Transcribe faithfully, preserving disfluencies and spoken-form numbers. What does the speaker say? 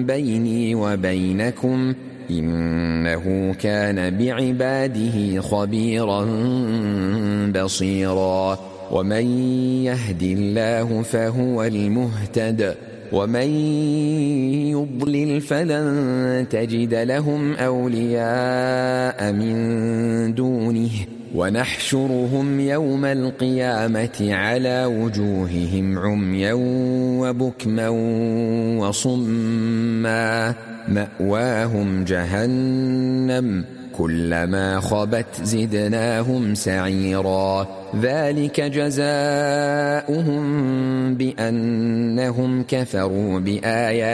بيني وبينكم إنه كان بعباده خبيرا بصيرا. ومن يهد الله فهو المهتد ومن يضلل فلن تجد لهم أولياء من دونه ونحشرهم يوم القيامة على وجوههم عميا وبكما وصما مأواهم جهنم كلما خبت زدناهم سعيرا. ذلك جزاؤهم بأنهم كفروا بآيات